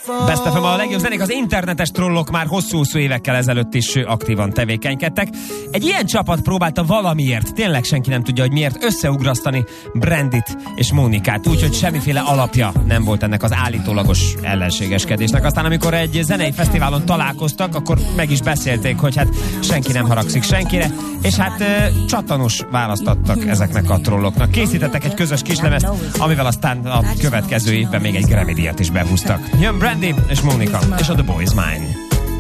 Best FM, a legjobb zenék, az internetes trollok már hosszú-hosszú évekkel ezelőtt is aktívan tevékenykedtek. Egy ilyen csapat próbálta valamiért, tényleg senki nem tudja, hogy miért, összeugrasztani Brandit és Mónikát, úgyhogy semmiféle alapja nem volt ennek az állítólagos ellenségeskedésnek. Aztán amikor egy zenei fesztiválon találkoztak, akkor meg is beszélték, hogy hát senki nem haragszik senkire, és hát csattanós választattak ezeknek a trolloknak. Készítettek egy közös kislemezt, amivel aztán a következő évben még egy Grammy-díjat is behúztak. Jön Brandy és Mónika, és a The Boy Is Mine.